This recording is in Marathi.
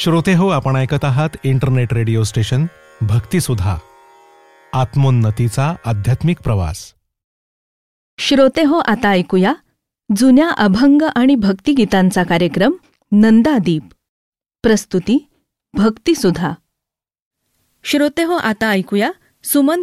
श्रोते हो, आपण ऐकत आहात इंटरनेट रेडिओ स्टेशन भक्तिसुधा, आत्मोन्नतीचा आध्यात्मिक प्रवास. श्रोते हो, आता ऐकूया जुन्या अभंग आणि भक्तिगीतांचा कार्यक्रम नंदादीप. प्रस्तुती भक्तिसुधा. श्रोते हो, आता ऐकूया सुमन